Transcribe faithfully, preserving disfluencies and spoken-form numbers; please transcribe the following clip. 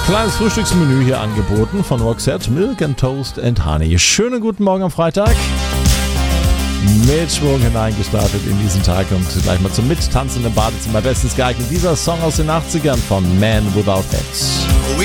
Kleines Frühstücksmenü hier angeboten von Roxette, Milk and Toast and Honey. Schönen guten Morgen am Freitag. Mit Schwung hineingestartet in diesen Tag und gleich mal zum Mittanzen im Badezimmer bestens geeignet. Dieser Song aus den achtzigern von Man Without Hats. We